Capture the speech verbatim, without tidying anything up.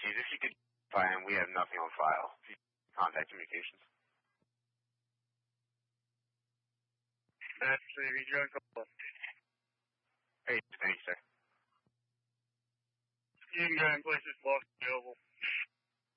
Keys, if you could find him, we have nothing on file. Contact communications. That's the rejoin call. Hey, thanks, sir. You can go and place this block available.